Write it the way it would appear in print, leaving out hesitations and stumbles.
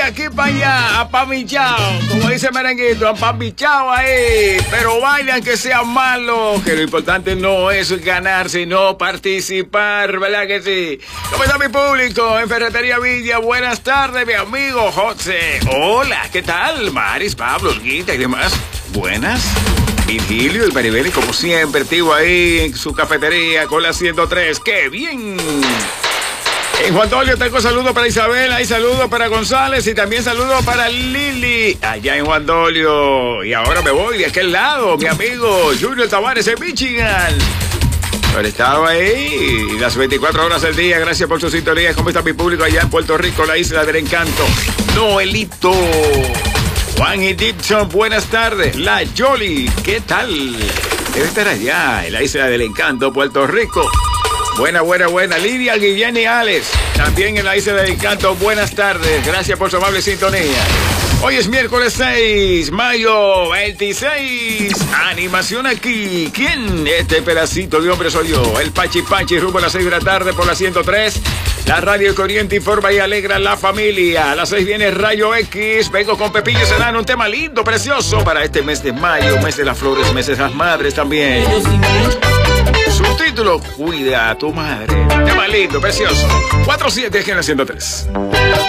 de aquí para allá, apamichao, como dice Merenguito, apamichao ahí, pero bailan que sean malos, que lo importante no es ganar, sino participar, ¿verdad que sí? ¿Cómo está mi público? En Ferretería Villa, buenas tardes, mi amigo José. Hola, ¿qué tal? Maris, Pablo, Olguita y demás. Buenas. Virgilio y Maribel, como siempre, tío ahí en su cafetería con la 103. ¡Qué bien! En Juan Dolio tengo saludos para Isabel, hay saludos para González y también saludos para Lili, allá en Juan Dolio. Y ahora me voy de aquel lado, mi amigo Junior Tavares en Michigan. Por estado ahí las 24 horas del día. Gracias por su sintonía. ¿Cómo está mi público allá en Puerto Rico, la isla del encanto? Noelito. Juan y Dixon, buenas tardes. La Yoli, ¿qué tal? Debe estar allá en la isla del encanto, Puerto Rico. Buena. Lidia, Guillén y Alex, también en la isla del encanto. Buenas tardes. Gracias por su amable sintonía. Hoy es miércoles 6, mayo 26. Animación aquí. ¿Quién? Este pedacito de hombre soy yo. El Pachi rumbo a las 6 de la tarde por la 103. La radio corriente informa y alegra a la familia. A las 6 viene Rayo X. Vengo con Pepillo Serrano, un tema lindo, precioso para este mes de mayo, mes de las flores, mes de las madres también. Su título, Cuida a tu madre. Tema lindo, precioso. 4-7 aquí en la 103.